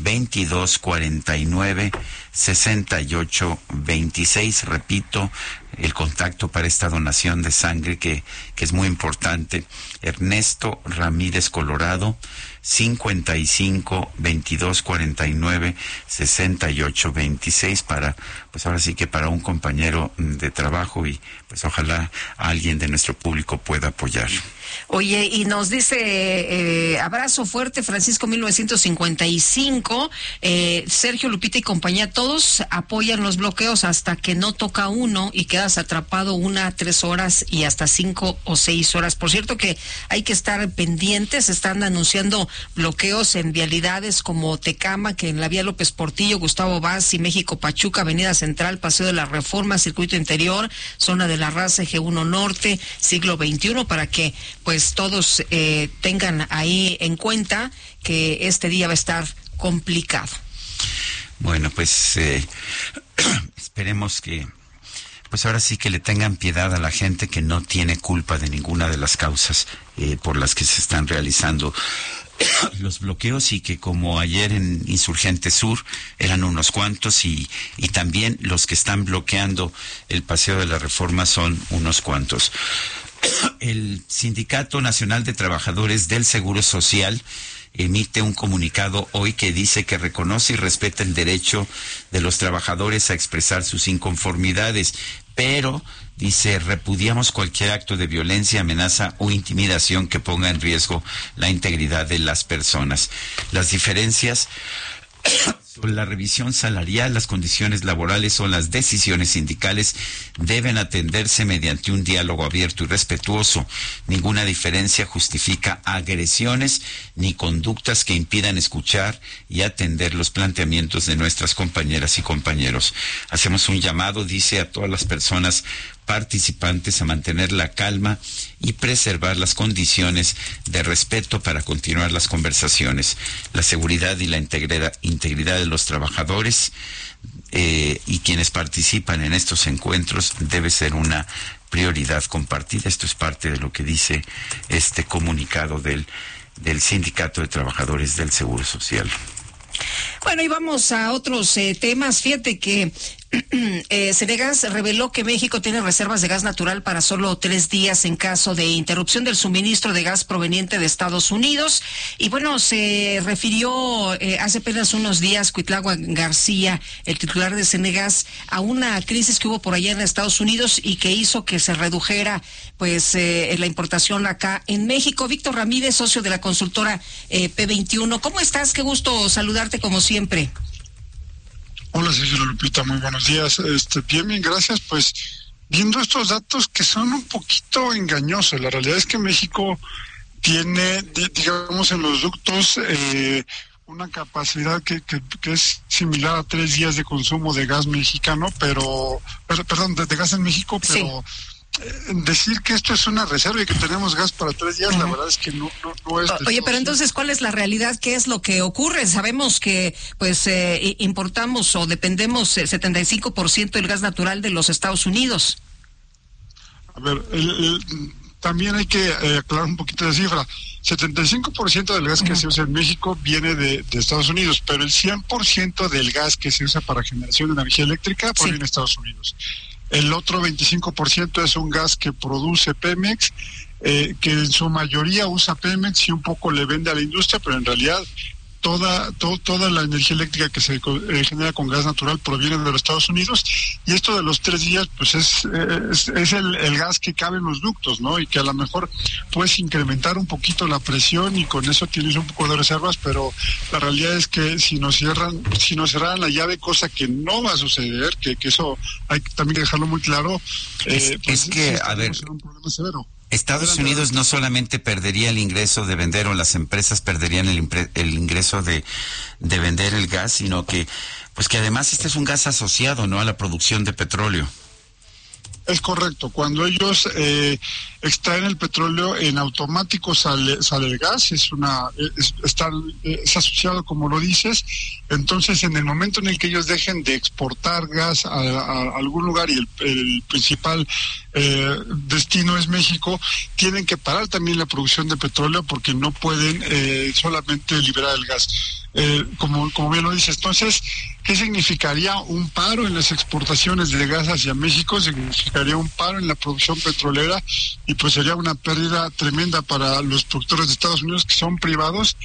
2249-6826. Repito, el contacto para esta donación de sangre que es muy importante. Ernesto Ramírez Colorado, 55-2249-6826, para, pues ahora sí que para un compañero de trabajo, y pues ojalá alguien de nuestro público pueda apoyar. Oye, y nos dice, abrazo fuerte, Francisco 1955, Sergio, Lupita y compañía, todos apoyan los bloqueos hasta que no toca uno y quedas atrapado 1 a 3 horas y hasta 5 o 6 horas. Por cierto que hay que estar pendientes, están anunciando bloqueos en vialidades como Tecama, que en la vía López Portillo, Gustavo Vaz y México Pachuca, Avenida Central, Paseo de la Reforma, Circuito Interior, Zona de la Raza, Eje 1 Norte, Siglo XXI, para que pues todos tengan ahí en cuenta que este día va a estar complicado. Bueno, pues esperemos que pues ahora sí que le tengan piedad a la gente que no tiene culpa de ninguna de las causas por las que se están realizando los bloqueos, y que como ayer en Insurgente Sur eran unos cuantos, y también los que están bloqueando el Paseo de la Reforma son unos cuantos. El Sindicato Nacional de Trabajadores del Seguro Social emite un comunicado hoy que dice que reconoce y respeta el derecho de los trabajadores a expresar sus inconformidades, pero dice: repudiamos cualquier acto de violencia, amenaza o intimidación que ponga en riesgo la integridad de las personas. Las diferencias sobre la revisión salarial, las condiciones laborales o las decisiones sindicales deben atenderse mediante un diálogo abierto y respetuoso. Ninguna diferencia justifica agresiones ni conductas que impidan escuchar y atender los planteamientos de nuestras compañeras y compañeros. Hacemos un llamado, dice, a todas las personas participantes a mantener la calma y preservar las condiciones de respeto para continuar las conversaciones. La seguridad y la integridad de los trabajadores y quienes participan en estos encuentros debe ser una prioridad compartida. Esto es parte de lo que dice este comunicado del Sindicato de Trabajadores del Seguro Social. Bueno, y vamos a otros temas. Fíjate que Cenegas reveló que México tiene reservas de gas natural para solo 3 días en caso de interrupción del suministro de gas proveniente de Estados Unidos. Y bueno, se refirió hace apenas unos días Cuitlagua García, el titular de Cenegas, a una crisis que hubo por allá en Estados Unidos y que hizo que se redujera pues la importación acá en México. Víctor Ramírez, socio de la consultora P21. ¿Cómo estás? Qué gusto saludarte como siempre. Hola, Sergio, Lupita, muy buenos días. Bien, gracias. Pues viendo estos datos que son un poquito engañosos, la realidad es que México tiene, digamos, en los ductos una capacidad que es similar a 3 días de consumo de gas mexicano, de gas en México, pero sí. Decir que esto es una reserva y que tenemos gas para 3 días, la verdad es que no es. Oye, pero entonces, ¿cuál es la realidad? ¿Qué es lo que ocurre? Sabemos que pues importamos o dependemos 75% del gas natural de los Estados Unidos. A ver, también hay que aclarar un poquito de cifra. 75% del gas que se usa en México viene de Estados Unidos, pero el 100% del gas que se usa para generación de energía eléctrica proviene de Estados Unidos. El otro 25% es un gas que produce Pemex, que en su mayoría usa Pemex y un poco le vende a la industria, pero en realidad toda la energía eléctrica que se genera con gas natural proviene de los Estados Unidos, y esto de los 3 días pues es el gas que cabe en los ductos, ¿no? Y que a lo mejor puedes incrementar un poquito la presión y con eso tienes un poco de reservas, pero la realidad es que si nos cerraran la llave, cosa que no va a suceder, que eso hay que también dejarlo muy claro, es que, a ver, un problema severo. Estados Unidos no solamente perdería el ingreso de vender, o las empresas perderían el ingreso de vender el gas, sino que pues que además este es un gas asociado, ¿no?, a la producción de petróleo. Es correcto. Cuando ellos extraen el petróleo, en automático sale el gas, es asociado, como lo dices. Entonces, en el momento en el que ellos dejen de exportar gas a algún lugar y el principal destino es México, tienen que parar también la producción de petróleo porque no pueden solamente liberar el gas. como bien lo dices. Entonces, ¿qué significaría un paro en las exportaciones de gas hacia México? Significaría un paro en la producción petrolera y pues sería una pérdida tremenda para los productores de Estados Unidos que son privados.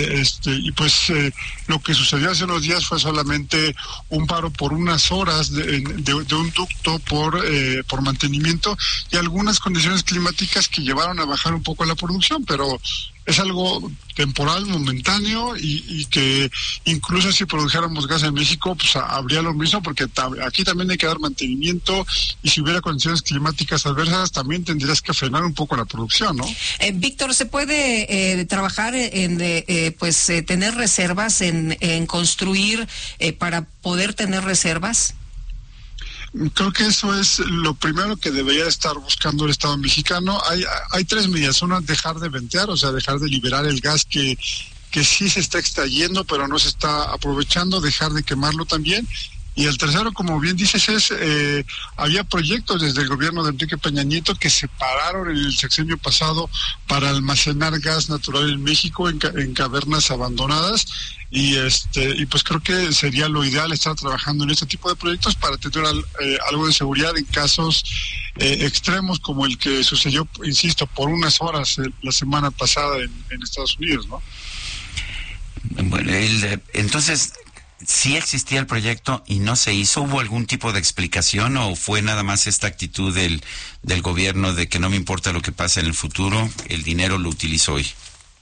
Lo que sucedió hace unos días fue solamente un paro por unas horas de un ducto por mantenimiento y algunas condiciones climáticas que llevaron a bajar un poco la producción, pero es algo temporal, momentáneo, y que incluso si produjéramos gas en México, pues habría lo mismo, porque aquí también hay que dar mantenimiento, y si hubiera condiciones climáticas adversas, también tendrías que frenar un poco la producción, ¿no? Víctor, ¿se puede trabajar en tener reservas, en construir para poder tener reservas? Creo que eso es lo primero que debería estar buscando el Estado mexicano. Hay tres medidas. Una, dejar de ventear, o sea, dejar de liberar el gas que sí se está extrayendo, pero no se está aprovechando, dejar de quemarlo también. Y el tercero, como bien dices, había proyectos desde el gobierno de Enrique Peña Nieto que se pararon en el sexenio pasado para almacenar gas natural en México en cavernas abandonadas, y pues creo que sería lo ideal estar trabajando en este tipo de proyectos para tener algo de seguridad en casos extremos como el que sucedió, insisto, por unas horas la semana pasada en Estados Unidos, ¿no? Bueno, entonces, ¿sí existía el proyecto y no se hizo? ¿Hubo algún tipo de explicación o fue nada más esta actitud del gobierno de que no me importa lo que pase en el futuro, el dinero lo utilizo hoy?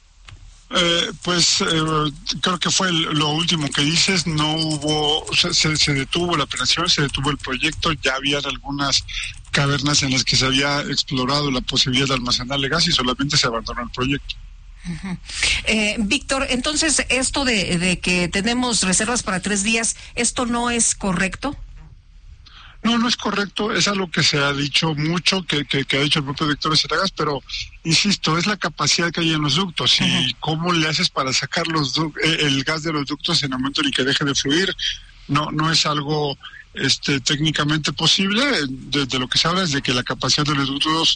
Creo que fue lo último que dices. No hubo, se detuvo la operación, se detuvo el proyecto. Ya habían algunas cavernas en las que se había explorado la posibilidad de almacenarle gas y solamente se abandonó el proyecto. Víctor, entonces esto de que tenemos reservas para 3 días, ¿esto no es correcto? No es correcto, es algo que se ha dicho mucho, que ha dicho el propio Víctor Becerra, pero insisto, es la capacidad que hay en los ductos y cómo le haces para sacar el gas de los ductos en el momento en el que deje de fluir. No es algo técnicamente posible. De lo que se habla es de que la capacidad de los ductos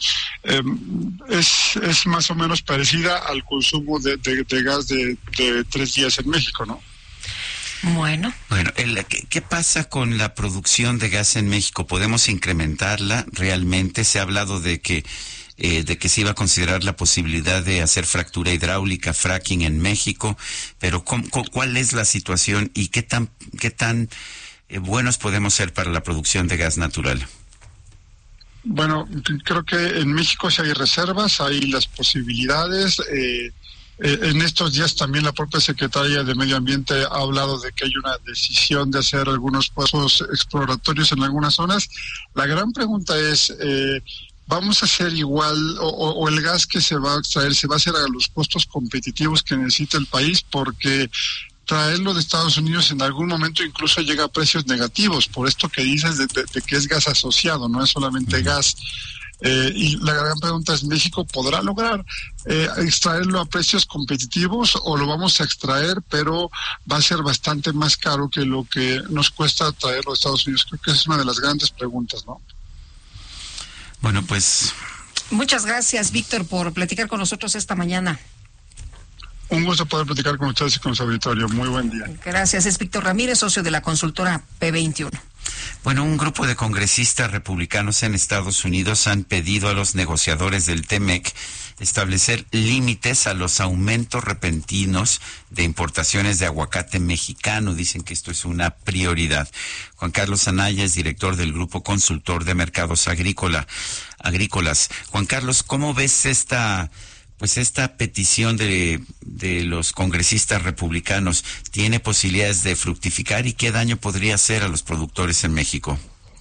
es más o menos parecida al consumo de gas de 3 días en México, ¿no? Bueno, ¿qué pasa con la producción de gas en México? ¿Podemos incrementarla realmente? Se ha hablado de que se iba a considerar la posibilidad de hacer fractura hidráulica, fracking en México, pero ¿cuál es la situación y qué tan buenos podemos ser para la producción de gas natural? Bueno, creo que en México sí hay reservas, hay las posibilidades. En estos días también la propia secretaria de Medio Ambiente ha hablado de que hay una decisión de hacer algunos pozos exploratorios en algunas zonas. La gran pregunta es, ¿vamos a hacer igual o el gas que se va a extraer se va a hacer a los costos competitivos que necesita el país? Porque traerlo de Estados Unidos en algún momento incluso llega a precios negativos, por esto que dices de que es gas asociado, no es solamente gas. Y la gran pregunta es, ¿México podrá lograr extraerlo a precios competitivos o lo vamos a extraer, pero va a ser bastante más caro que lo que nos cuesta traerlo a Estados Unidos? Creo que esa es una de las grandes preguntas, ¿no? Bueno, pues muchas gracias, Víctor, por platicar con nosotros esta mañana. Un gusto poder platicar con ustedes y con su auditorio. Muy buen día. Gracias. Es Víctor Ramírez, socio de la consultora P21. Bueno, un grupo de congresistas republicanos en Estados Unidos han pedido a los negociadores del TEMEC establecer límites a los aumentos repentinos de importaciones de aguacate mexicano. Dicen que esto es una prioridad. Juan Carlos Anaya es director del Grupo Consultor de Mercados Agrícolas. Juan Carlos, ¿cómo ves esta petición de los congresistas republicanos? ¿Tiene posibilidades de fructificar y qué daño podría hacer a los productores en México?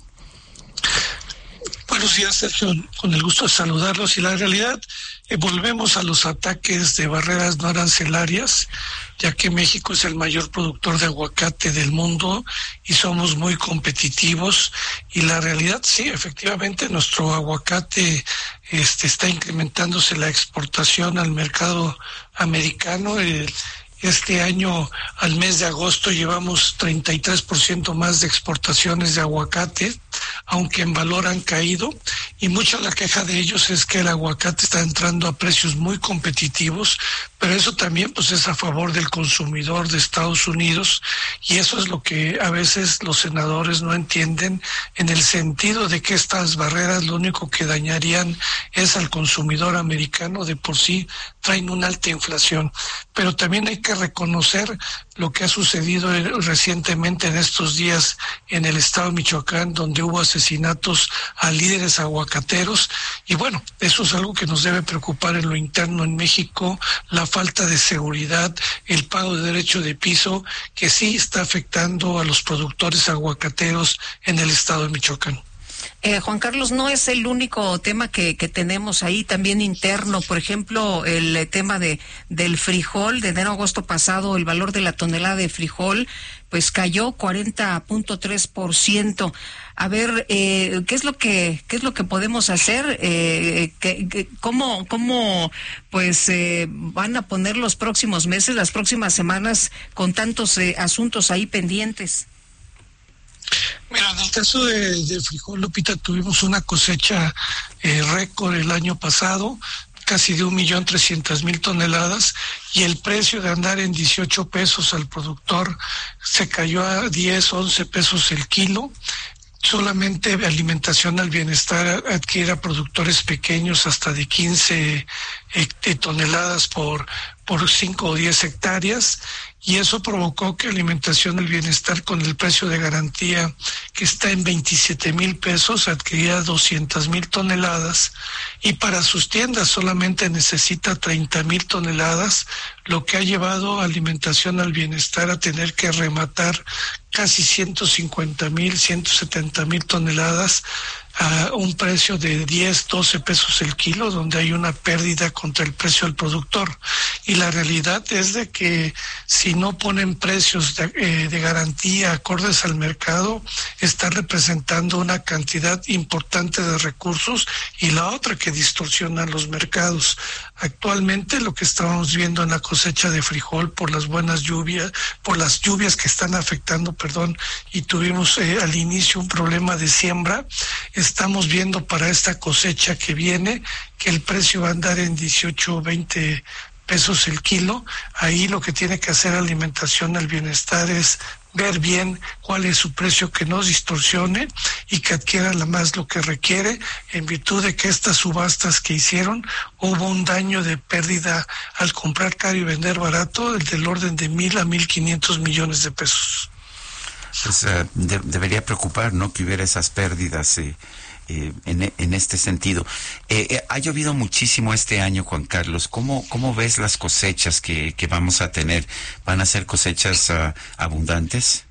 Buenos días, Sergio, con el gusto de saludarlos. Y la realidad, volvemos a los ataques de barreras no arancelarias, ya que México es el mayor productor de aguacate del mundo y somos muy competitivos. Y la realidad, sí, efectivamente, nuestro aguacate está incrementándose la exportación al mercado americano. Este año, al mes de agosto, llevamos 33% más de exportaciones de aguacate, aunque en valor han caído, y mucha la queja de ellos es que el aguacate está entrando a precios muy competitivos, pero eso también pues es a favor del consumidor de Estados Unidos, y eso es lo que a veces los senadores no entienden, en el sentido de que estas barreras lo único que dañarían es al consumidor americano. De por sí traen una alta inflación, pero también hay que reconocer lo que ha sucedido recientemente en estos días en el estado de Michoacán, donde hubo asesinatos a líderes aguacateros, y bueno, eso es algo que nos debe preocupar en lo interno en México, la falta de seguridad, el pago de derecho de piso, que sí está afectando a los productores aguacateros en el estado de Michoacán. Juan Carlos, no es el único tema que tenemos ahí, también interno. Por ejemplo, el tema del frijol. De enero a agosto pasado, el valor de la tonelada de frijol pues cayó 40.3%. A ver, ¿qué es lo que podemos hacer? ¿Cómo pues van a poner los próximos meses, las próximas semanas, con tantos asuntos ahí pendientes? Mira, en el caso de frijol, Lupita, tuvimos una cosecha récord el año pasado, casi de 1.300.000 toneladas, y el precio de andar en 18 pesos al productor se cayó a 10, 11 pesos el kilo. Solamente Alimentación al Bienestar adquiere a productores pequeños hasta de 15 toneladas por 5 o 10 hectáreas, y eso provocó que Alimentación al Bienestar, con el precio de garantía que está en 27,000 pesos, adquiría 200,000 toneladas, y para sus tiendas solamente necesita 30,000 toneladas, lo que ha llevado a Alimentación al Bienestar a tener que rematar casi 150,000, 170,000 toneladas a un precio de 10, 12 pesos el kilo, donde hay una pérdida contra el precio del productor. Y la realidad es de que si no ponen precios de garantía acordes al mercado, está representando una cantidad importante de recursos, y la otra, que distorsiona los mercados. Actualmente lo que estábamos viendo en la cosecha de frijol, por las lluvias que están afectando, y tuvimos al inicio un problema de siembra, estamos viendo para esta cosecha que viene que el precio va a andar en 18, 20 pesos el kilo. Ahí lo que tiene que hacer Alimentación al Bienestar es ver bien cuál es su precio, que no distorsione y que adquiera más lo que requiere, en virtud de que estas subastas que hicieron hubo un daño de pérdida al comprar caro y vender barato del orden de 1,000 a 1,500 millones de pesos. Pues debería preocupar, ¿no?, que hubiera esas pérdidas en este sentido. Ha llovido muchísimo este año, Juan Carlos. ¿Cómo ves las cosechas que vamos a tener? ¿Van a ser cosechas abundantes?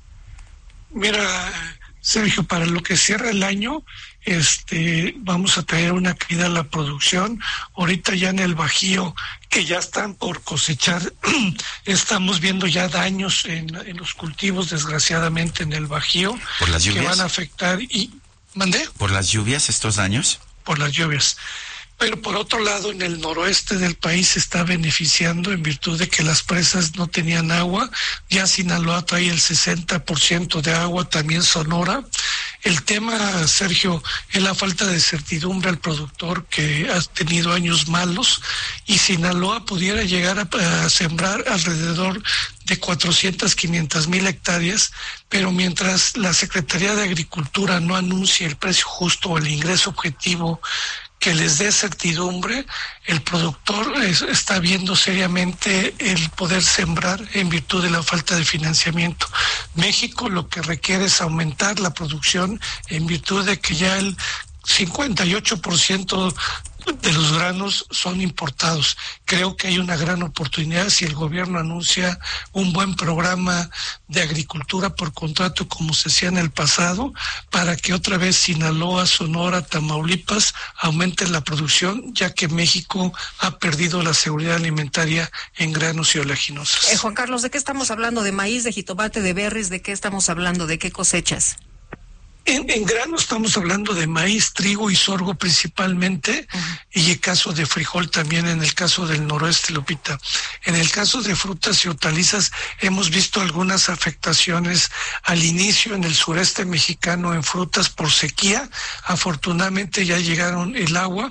Mira, Sergio, para lo que cierra el año, vamos a tener una caída en la producción. Ahorita ya en el Bajío, que ya están por cosechar, estamos viendo ya daños en los cultivos, desgraciadamente, en el Bajío. ¿Por las lluvias? Que van a afectar ¿Mandé? ¿Por las lluvias estos daños? Por las lluvias. Pero por otro lado, en el noroeste del país se está beneficiando en virtud de que las presas no tenían agua. Ya Sinaloa trae el 60% de agua, también Sonora. El tema, Sergio, es la falta de certidumbre al productor, que ha tenido años malos, y Sinaloa pudiera llegar a sembrar alrededor de 400, 500,000 hectáreas, pero mientras la Secretaría de Agricultura no anuncie el precio justo o el ingreso objetivo que les dé certidumbre, el productor está viendo seriamente el poder sembrar en virtud de la falta de financiamiento. México lo que requiere es aumentar la producción en virtud de que ya el 58% de los granos son importados. Creo que hay una gran oportunidad si el gobierno anuncia un buen programa de agricultura por contrato, como se hacía en el pasado, para que otra vez Sinaloa, Sonora, Tamaulipas aumenten la producción, ya que México ha perdido la seguridad alimentaria en granos y oleaginosas. Juan Carlos, ¿de qué estamos hablando? ¿De maíz, de jitomate, de berries? ¿De qué estamos hablando? ¿De qué cosechas? En grano estamos hablando de maíz, trigo y sorgo principalmente, y el caso de frijol también en el caso del noroeste, Lupita. En el caso de frutas y hortalizas hemos visto algunas afectaciones al inicio en el sureste mexicano en frutas por sequía. Afortunadamente ya llegaron el agua,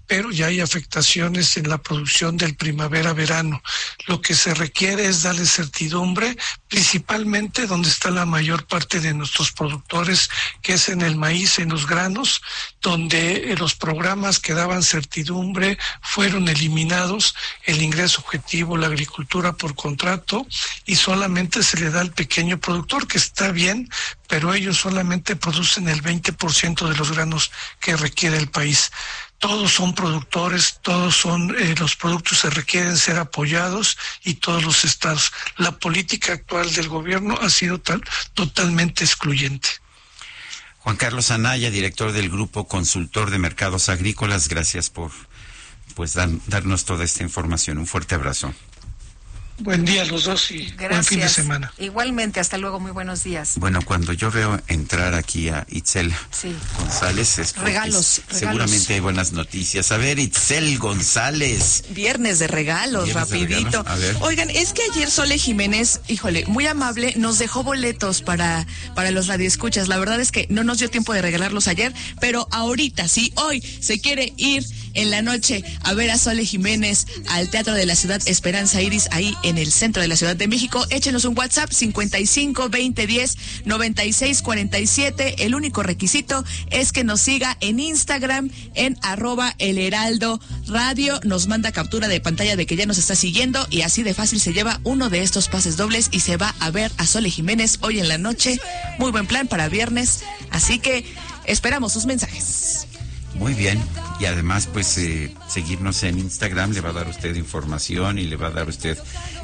pero ya hay afectaciones en la producción del primavera-verano. Lo que se requiere es darle certidumbre, principalmente donde está la mayor parte de nuestros productores, que es en el maíz, en los granos, donde los programas que daban certidumbre fueron eliminados, el ingreso objetivo, la agricultura por contrato, y solamente se le da al pequeño productor, que está bien, pero ellos solamente producen el 20% de los granos que requiere el país. Todos son productores, los productos se requieren ser apoyados, y todos los estados. La política actual del gobierno ha sido totalmente excluyente. Juan Carlos Anaya, director del Grupo Consultor de Mercados Agrícolas, gracias por darnos toda esta información. Un fuerte abrazo. Buen día a los dos y buen fin de semana. Igualmente, hasta luego, muy buenos días. Bueno, cuando yo veo entrar aquí a Itzel González, es porque regalos. Seguramente hay buenas noticias. A ver, Itzel González. Viernes de regalos, rapidito. A ver. Oigan, es que ayer Sole Jiménez, híjole, muy amable, nos dejó boletos para los radioescuchas. La verdad es que no nos dio tiempo de regalarlos ayer, pero ahorita, si hoy se quiere ir en la noche a ver a Sole Jiménez al Teatro de la Ciudad Esperanza Iris, ahí en el centro de la Ciudad de México, échenos un WhatsApp 55 20 10 96 47. El único requisito es que nos siga en Instagram en @elheraldoradio, nos manda captura de pantalla de que ya nos está siguiendo, y así de fácil se lleva uno de estos pases dobles y se va a ver a Sole Jiménez hoy en la noche. Muy buen plan para viernes, así que esperamos sus mensajes. Muy bien, y además pues seguirnos en Instagram le va a dar usted información y le va a dar usted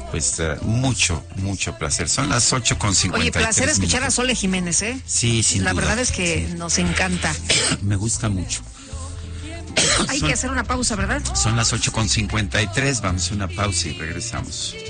mucho placer. Son las 8:53. Oye, placer escuchar a Sole Jiménez, ¿eh? Sí, sin duda. La verdad es que nos encanta. Me gusta mucho. Hay que hacer una pausa, ¿verdad? Son las 8:53, vamos a una pausa y regresamos.